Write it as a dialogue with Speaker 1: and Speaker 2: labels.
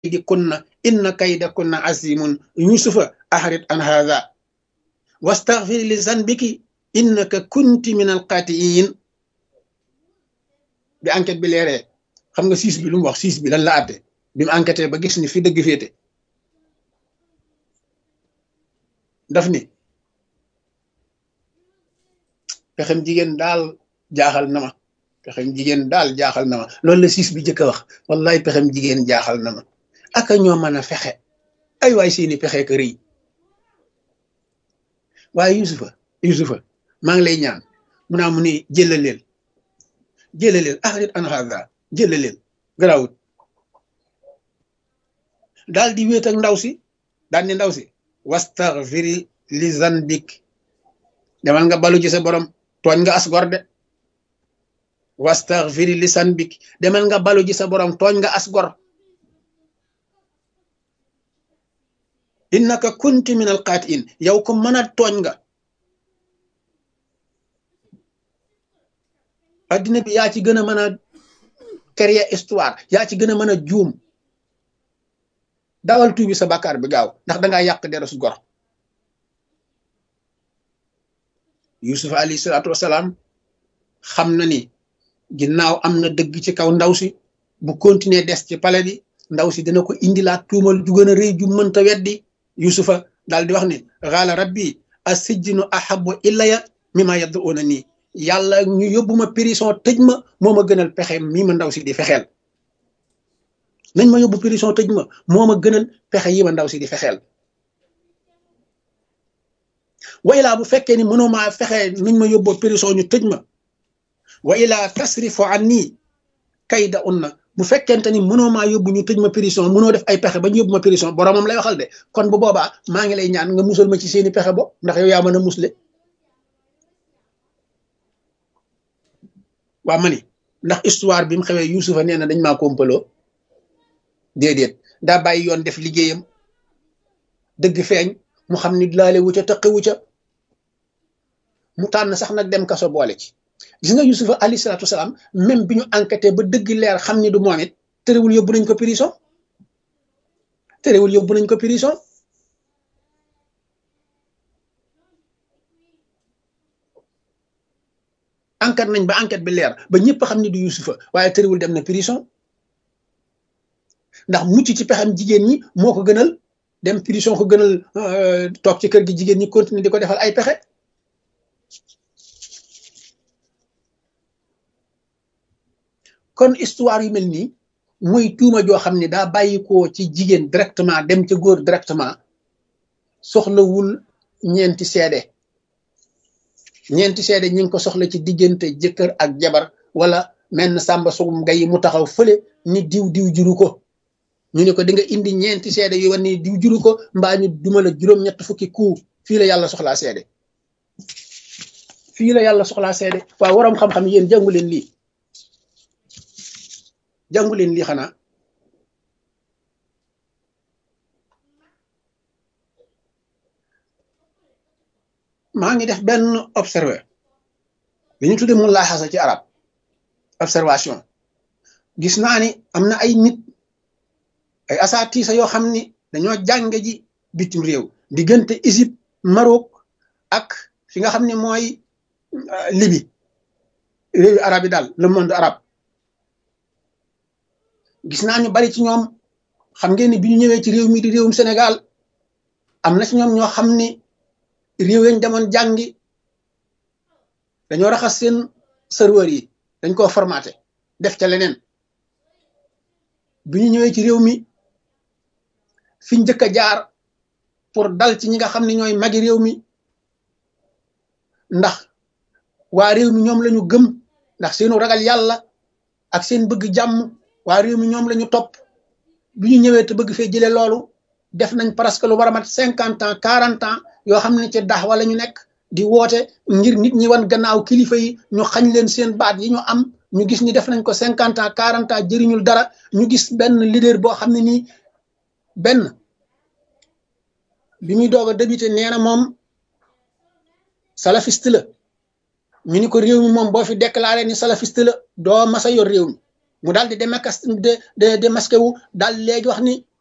Speaker 1: كيدكن إن كيدكن عظيم يوسف أعرض عن هذا واستغفر لذنبك إنك كنت من القاتئين bi enquête bi leeree xam nga siis bi lu mu wax siis bi lan la àtte bi mu enquêté ba gis ni fi dëgg féete daf ni pexem jigéen daal jaaxal na ma pexem jigéen daal jaaxal na ma loolu la siis bi jëkk a wax wallaay pexem jigéen jaaxal na ma aka ñoo mën a fexe ay waay seeni pexe ka rëy waaye yusufa maa ngi lay ñaan mu naa mu ni jëlaleel ahrit an hada jëlaleel garawut daal di wéet ak ndaw si daal ni ndaw si wastaghfiri li zanbik demal nga balu ci sa borom tooñ nga as gor de wastaghfiri li zanbik demal nga balu ci sa borom tooñ nga as gor innaka kunti min al qatiin yow ko mën a tooñ nga addina bi yaa ci gën a mën a créer histoire yaa ci gën a mën a juum dawal tuubi sa bàkkaar bi gaaw ndax dangaa yàq deresu gor Yusuf alayhi salaatu wasalaam xam na ni ginnaaw am na dëgg ci kaw ndaw si bu continuer des ci palais bi ndaw si dina ko indilaat tuumal ju gën a rëy ju mënta weddi Yusufa daal di wax ni xaala rabbi as-sijnu ahabbu ilayya mimma yad'una nii yàlla ñu yóbbu ma prison tëj ma moo ma gënal pexe mii ma ndaw si di fexeel nañ ma yóbbu prison tëj ma moo ma gënal pexe yi ma ndaw si di fexeel wa ilaa bu fekkee ni mënoo maa fexe nañ ma yóbboo prison ñu tëj ma wa ilaa tasrifu anni kayda unna bu fekkente ni mënoo maa yóbbu ñu tëj ma prison mënoo def ay pexe ba ñu yóbbu ma prison boromam lay waxal de kon bu boobaa maa ngi lay ñaan nga musal ma ci seeni pexe bo ndax yow yaa mën a musle waa ma ni ndax histoire bi mu xewee Yusufa nee na dañ maa kompaloo déedéet daa bàyyi yoon def liggéeyam dëgg feeñ mu xam ni laale wu ca tëqi wu ca mu tànn sax nag dem kaso boole ci gis nga Yusufa alayhi salaatu wasalaam même bi ñu enquêté ba dëgg leer xam ni du moom it terewul yóbbu nañ ko prison enquête nañ ba enquête bi leer ba ñëpp xam ni du Yusufa waaye terewul dem na prison ndax mucc ci pexam jigéen ñi moo ko gënal dem prison ko gënal toog ci kër gi jigéen ñi continuer di ko defal ay pexe kon histoire yu mel nii mooy tuuma joo xam ne daa bàyyikoo ci jigéen directement dem ca góor directement soxlawul ñeenti seede ñi ngi ko soxla ci diggante jëkkër ak jabar wala menn sàmba sugum ngay mu taxaw fële ni diw juru ko ñu ne ko di nga indi ñeenti seede yu wan ni diw juru ko mbaa ñu duma la juróom-ñett fukki coup fii la yàlla soxlaa seede waaw waroom xam-xam yéen jàngu leen lii xanaa maa ngi def benn observé li ñu tudde mu laaxasa ci arab observation gis naa ni am na ay nit ay asaatiisa yoo xam ni dañoo jànge ji bitim réew diggante Égypte Maroc ak fi nga xam ne mooy Libye réewi arab yi daal le monde arabe gis naa ñu bari ci ñoom xam ngeen ni bi ñu ñëwee ci réew mi di réewum Sénégal am na ci ñoom ñoo xam ni réew yañ demoon jàngi dañoo raxas seen serveur yi dañ koo formaté def ca leneen bi ñu ñëwee ci réew mi fi njëkk a jaar pour dal ci ñi nga xam ne ñooy magi réew mi ndax waa réew mi ñoom lañu gëm ndax seenu ragal yàlla ak seen bëgg jàmm waa réew mi ñoom lañu topp bi ñu ñëwee te bëgg fee jële loolu def nañ presque lu war a mat 50 ans 40 ans yoo xam ne ci dax wala ñu nekk di woote ngir nit ñi wan gannaaw kilifa yi ñu xañ leen seen baat yi ñu am ñu gis ni def nañ ko 50 ans 40 ans jëriñul dara ñu gis benn leader boo xam ne nii benn bi muy doog a débuté nee na moom salafiste la ñu ni ko réew mi moom boo fi déclaré ni salafiste la doo masa yor réew mi mu daal di démasqué wu daal léegi wax ni